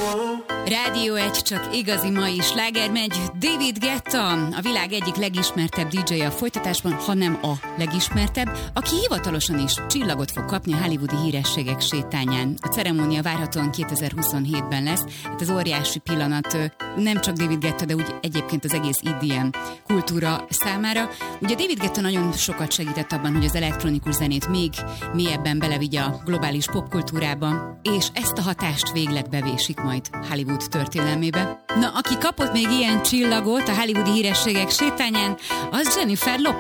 Rádió 1 csak igazi mai sláger megy. David Guetta, a világ egyik legismertebb DJ-je a folytatásban, ha nem a legismertebb, aki hivatalosan is csillagot fog kapni a hollywoodi hírességek sétányán. A ceremónia várhatóan 2027-ben lesz. Hát ez óriási pillanat nem csak David Guetta, de úgy egyébként az egész EDM kultúra számára. Ugye David Guetta nagyon sokat segített abban, hogy az elektronikus zenét még mélyebben belevigye a globális popkultúrába, és ezt a hatást végleg bevésik majd Hollywood történelmébe. Na, aki kapott még ilyen csillagot a hollywoodi hírességek sétányán, az Jennifer Lopez.